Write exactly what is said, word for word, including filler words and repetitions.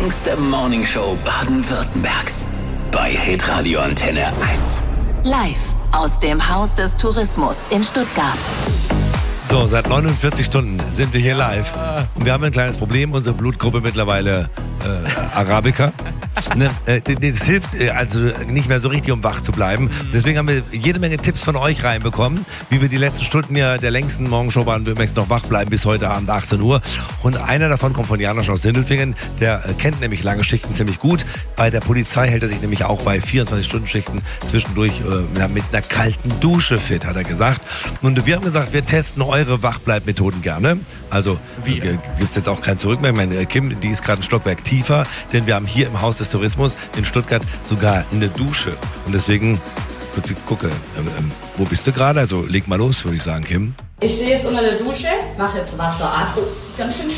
längste Morningshow Baden-Württembergs. Bei Hitradio Antenne eins. Live aus dem Haus des Tourismus in Stuttgart. So, seit neunundvierzig Stunden sind wir hier live. Und wir haben ein kleines Problem. Unsere Blutgruppe mittlerweile äh, Arabica. Ne, äh, das hilft äh, also nicht mehr so richtig, um wach zu bleiben. Deswegen haben wir jede Menge Tipps von euch reinbekommen, wie wir die letzten Stunden ja der längsten Morgenshow Baden-Württembergs noch wach bleiben bis heute Abend achtzehn Uhr. Und einer davon kommt von Janosch aus Sindelfingen. Der äh, kennt nämlich lange Schichten ziemlich gut. Bei der Polizei hält er sich nämlich auch bei vierundzwanzig-Stunden-Schichten zwischendurch äh, mit einer kalten Dusche fit, hat er gesagt. Und wir haben gesagt, wir testen eure Wachbleibmethoden gerne. Also äh, gibt es jetzt auch kein Zurück mehr. Meine Kim, die ist gerade ein Stockwerk tiefer, denn wir haben hier im Haus des Tourismus in Stuttgart sogar eine Dusche. Und deswegen, kurz gucke, ähm, ähm, wo bist du gerade? Also leg mal los, würde ich sagen, Kim. Ich stehe jetzt unter der Dusche, mache jetzt Wasser ab. Ganz schön